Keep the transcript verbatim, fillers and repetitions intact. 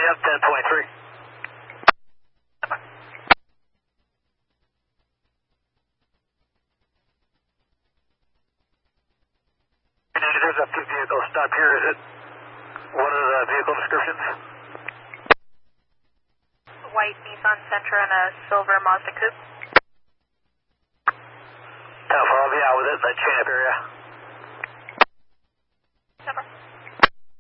Yep, ten twenty-three. There's a few vehicles stopped here. Is it one of the vehicle descriptions? White Nissan Sentra and a silver Mazda coupe. ten four, I'll be out with it in the chain up area.